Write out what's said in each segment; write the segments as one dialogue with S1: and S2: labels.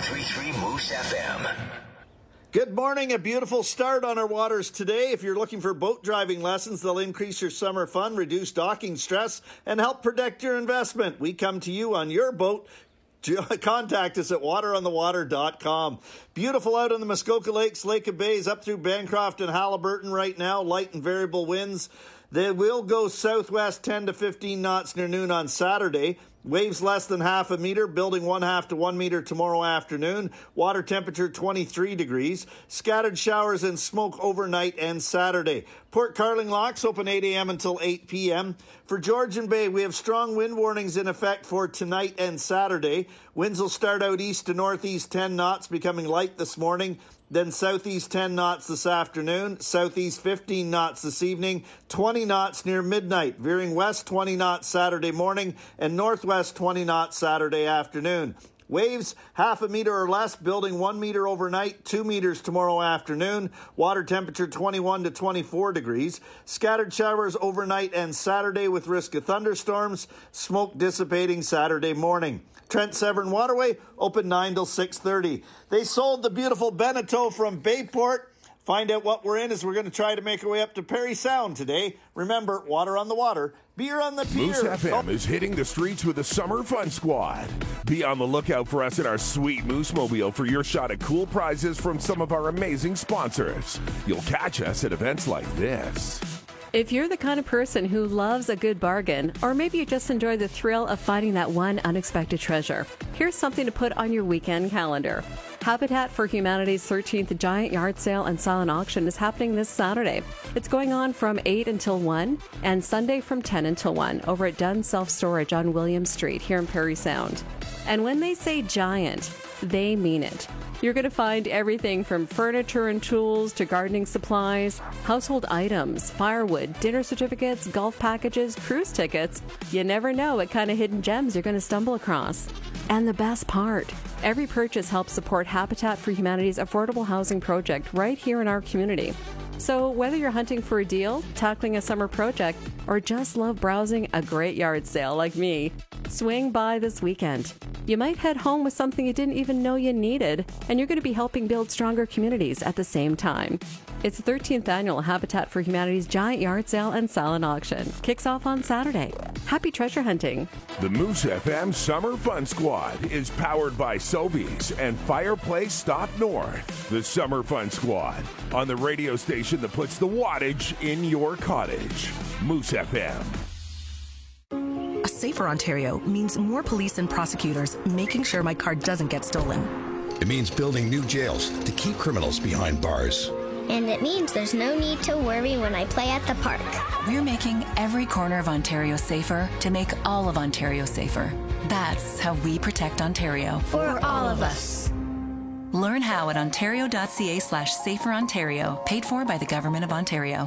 S1: 101.33 Moose FM.
S2: Good morning. A beautiful start on our waters today. If you're looking for boat driving lessons, they'll increase your summer fun, reduce docking stress, and help protect your investment. We come to you on your boat. Contact us at wateronthewater.com. Beautiful out on the Muskoka Lakes, Lake of Bays, up through Bancroft and Halliburton right now. Light and variable winds. They will go southwest 10 to 15 knots near noon on Saturday. Waves less than half a meter, building 1/2 to 1 meter tomorrow afternoon. Water temperature 23 degrees. Scattered showers and smoke overnight and Saturday. Port Carling locks open 8 a.m. until 8 p.m. For Georgian Bay, we have strong wind warnings in effect for tonight and Saturday. Winds will start out east to northeast 10 knots, becoming light this morning. Then southeast 10 knots this afternoon, southeast 15 knots this evening, 20 knots near midnight, veering west 20 knots Saturday morning, and northwest 20 knots Saturday afternoon. Waves, half a meter or less, building 1 meter overnight, 2 meters tomorrow afternoon. Water temperature 21 to 24 degrees. Scattered showers overnight and Saturday with risk of thunderstorms. Smoke dissipating Saturday morning. Trent Severn Waterway, open 9 till 6:30. They sold the beautiful Beneteau from Bayport. Find out what we're in as we're going to try to make our way up to Parry Sound today. Remember, water on the water, beer on the pier.
S3: Moose FM is hitting the streets with the Summer Fun Squad. Be on the lookout for us in our sweet Moose Mobile for your shot at cool prizes from some of our amazing sponsors. You'll catch us at events like this.
S4: If you're the kind of person who loves a good bargain, or maybe you just enjoy the thrill of finding that one unexpected treasure, here's something to put on your weekend calendar. Habitat for Humanity's 13th Giant Yard Sale and Silent Auction is happening this Saturday. It's going on from 8 until 1 and Sunday from 10 until 1 over at Dunn Self Storage on William Street here in Parry Sound. And when they say giant, they mean it. You're going to find everything from furniture and tools to gardening supplies, household items, firewood, dinner certificates, golf packages, cruise tickets. You never know what kind of hidden gems you're going to stumble across. And the best part, every purchase helps support Habitat for Humanity's affordable housing project right here in our community. So whether you're hunting for a deal, tackling a summer project, or just love browsing a great yard sale like me, swing by this weekend. You might head home with something you didn't even know you needed, and you're going to be helping build stronger communities at the same time. It's the 13th annual Habitat for Humanity's Giant Yard Sale and Silent Auction. Kicks off on Saturday. Happy treasure hunting.
S3: The Moose FM Summer Fun Squad is powered by Sobeys and Fireplace Stock North. The Summer Fun Squad on the radio station that puts the wattage in your cottage. Moose FM.
S5: A safer Ontario means more police and prosecutors making sure my car doesn't get stolen.
S6: It means building new jails to keep criminals behind bars.
S7: And it means there's no need to worry when I play at the park.
S8: We're making every corner of Ontario safer to make all of Ontario safer. That's how we protect Ontario.
S7: For all of us.
S8: Learn how at ontario.ca/saferontario, paid for by the Government of Ontario.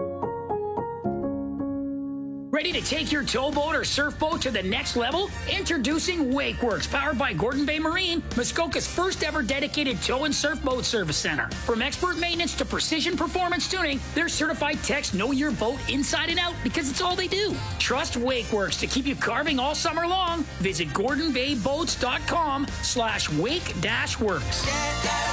S9: Ready to take your towboat or surfboat to the next level? Introducing WakeWorks, powered by Gordon Bay Marine, Muskoka's first ever dedicated tow and surfboat service center. From expert maintenance to precision performance tuning, their certified techs know your boat inside and out because it's all they do. Trust WakeWorks to keep you carving all summer long. Visit GordonBayBoats.com/wake-works.